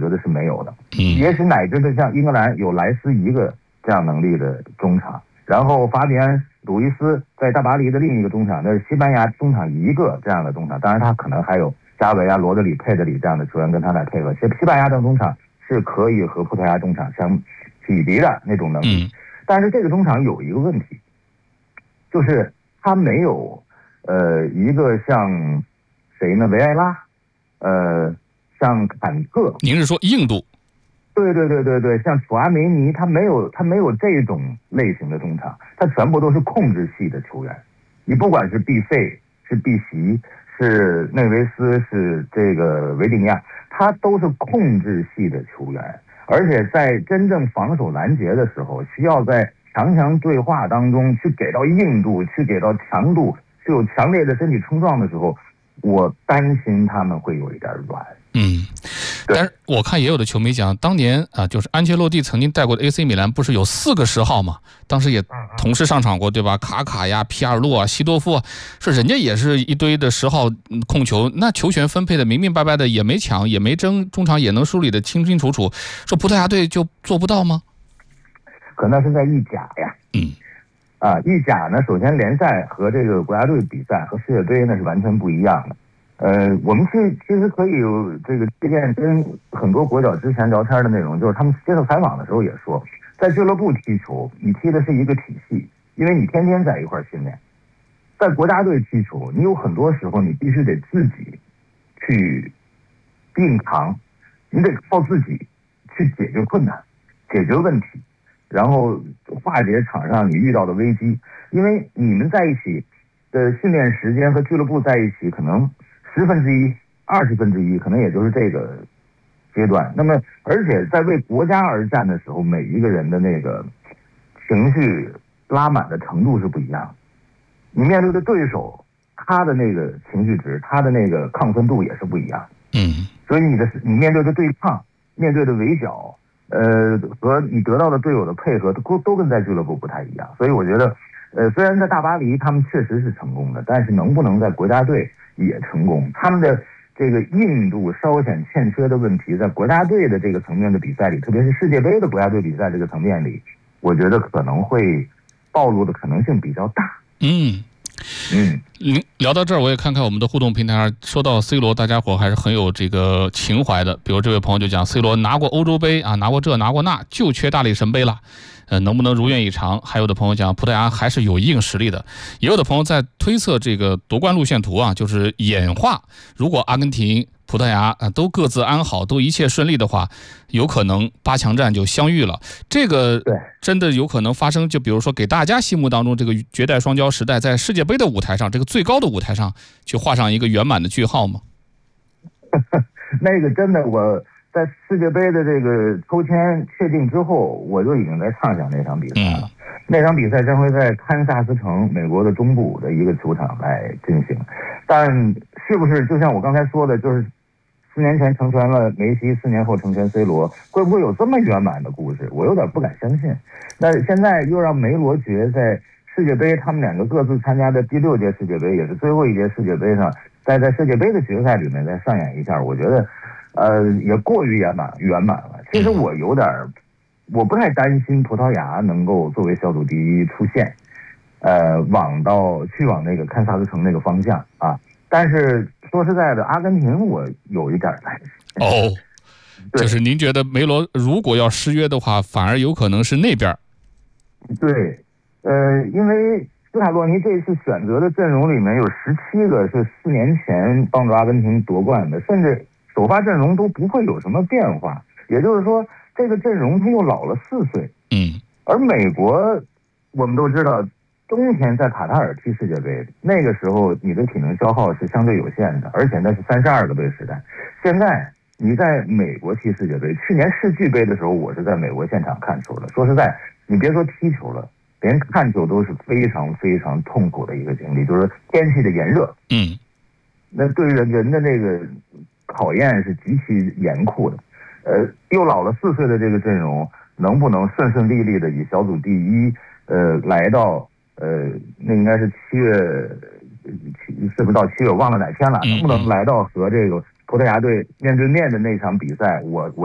觉得是没有的。也许乃至的像英格兰有莱斯一个这样能力的中场，然后法比安·鲁伊斯在大巴黎的另一个中场，那是西班牙中场一个这样的中场，当然他可能还有加维啊、罗德里、佩德里这样的球员跟他来配合。西班牙的中场是可以和葡萄牙中场相匹敌的那种能力，但是这个中场有一个问题，就是他没有一个像谁呢？维埃拉，像坎特。 您是说印度？ 对，像楚阿梅尼，他没有这种类型的中场，他全部都是控制系的球员。你不管是毕费、是毕席、是内维斯、是这个维迪尼亚，他都是控制系的球员，而且在真正防守拦截的时候，需要在强对话当中去给到硬度，去给到强度，去有强烈的身体冲撞的时候，我担心他们会有一点软。 但是我看也有的球迷讲，当年啊，就是安切洛蒂曾经带过的 AC 米兰不是有4个10号嘛？当时也同时上场过，对吧？卡卡呀、皮尔洛啊、西多夫啊，说人家也是一堆的10号控球，那球权分配的明明白白的，也没抢也没争，中场也能梳理的清清楚楚，说葡萄牙队就做不到吗？ 可能是在意甲呀。意甲呢，首先联赛和这个国家队比赛和世界杯那是完全不一样的。我们其实可以有这个借鉴跟很多国脚之前聊天的内容，就是他们接受采访的时候也说，在俱乐部踢球，你踢的是一个体系，因为你天天在一块训练。在国家队踢球，你有很多时候你必须得自己去硬扛，你得靠自己去解决困难、解决问题，然后化解场上你遇到的危机。因为你们在一起的训练时间和俱乐部在一起可能1/10、1/20，可能也就是这个阶段。那么，而且在为国家而战的时候，每一个人的那个情绪拉满的程度是不一样的。你面对的对手，他的那个情绪值，他的那个亢奋度也是不一样的。所以你面对的对抗、面对的围剿，和你得到的队友的配合都跟在俱乐部不太一样。所以我觉得，虽然在大巴黎他们确实是成功的，但是能不能在国家队也成功，他们的这个硬度稍显欠缺的问题，在国家队的这个层面的比赛里，特别是世界杯的国家队比赛这个层面里，我觉得可能会暴露的可能性比较大。 聊到这儿，我也看看我们的互动平台上，说到 C 罗，大家伙还是很有这个情怀的。比如这位朋友就讲 ，C 罗拿过欧洲杯啊，拿过这拿过那，就缺大力神杯了。能不能如愿以偿？还有的朋友讲，葡萄牙还是有一定实力的。也有的朋友在推测这个夺冠路线图啊，就是演化。如果阿根廷、葡萄牙都各自安好，都一切顺利的话，有可能8强战就相遇了。这个真的有可能发生。就比如说，给大家心目当中这个绝代双骄时代，在世界杯的舞台上，这个最高的舞台上，去画上一个圆满的句号吗？ 那个真的我。在世界杯的这个抽签确定之后，我就已经在畅想那场比赛了。那场比赛将会在堪萨斯城，美国的中部的一个球场来进行。但是不是就像我刚才说的，就是4年前成全了梅西，4年后成全 C 罗，会不会有这么圆满的故事？我有点不敢相信。那现在又让梅罗爵在世界杯，他们2个各自参加的第6届世界杯，也是最后一届世界杯上，在世界杯的决赛里面再上演一下，我觉得。也过于圆满了。其实我不太担心葡萄牙能够作为小组第一出现，去往那个堪萨斯城那个方向啊。但是说实在的，阿根廷我有一点担心。 就是您觉得梅罗如果要失约的话，反而有可能是那边。 对，因为斯卡洛尼这次选择的阵容里面有17个是4年前帮助阿根廷夺冠的，甚至首发阵容都不会有什么变化，也就是说，这个阵容他又老了4岁。而美国，我们都知道，冬天在卡塔尔踢世界杯，那个时候你的体能消耗是相对有限的，而且那是32个队时代。现在你在美国踢世界杯，去年世俱杯的时候，我是在美国现场看球的。说实在，你别说踢球了，连看球都是非常非常痛苦的一个经历，就是天气的炎热。那对于人的那个考验是极其严酷的。又老了4岁的这个阵容，能不能顺顺利利的以小组第一，来到那应该是7月，是不是到7月？忘了哪天了？能不能来到和这个葡萄牙队面对面的那场比赛？我